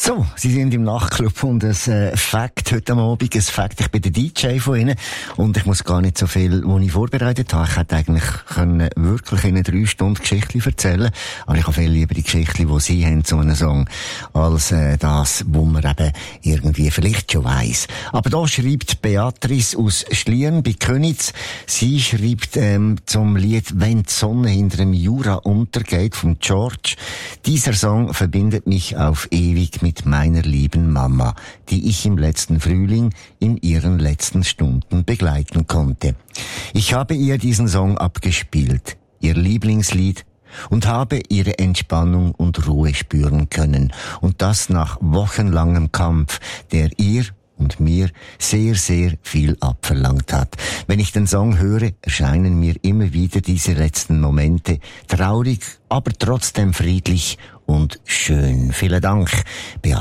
So, Sie sind im Nachtclub und ein Fact heute am Abend, ein Fact. Ich bin der DJ von Ihnen und ich muss gar nicht so viel, was ich vorbereitet habe. Ich hätte eigentlich können wirklich in 3 Stunden Geschichte erzählen, aber ich habe viel lieber die Geschichte, die Sie haben zu einem Song, als das, wo man eben irgendwie vielleicht schon weiss. Aber da schreibt Beatrice aus Schlieren bei Könitz, sie schreibt zum Lied «Wenn die Sonne hinter dem Jura untergeht» von George. Dieser Song verbindet mich auf ewig mit meiner lieben Mama, die ich im letzten Frühling in ihren letzten Stunden begleiten konnte. Ich habe ihr diesen Song abgespielt, ihr Lieblingslied, und habe ihre Entspannung und Ruhe spüren können. Und das nach wochenlangem Kampf, der ihr und mir sehr, sehr viel abverlangt hat. Wenn ich den Song höre, erscheinen mir immer wieder diese letzten Momente traurig, aber trotzdem friedlich und schön. Vielen Dank, Beatrice.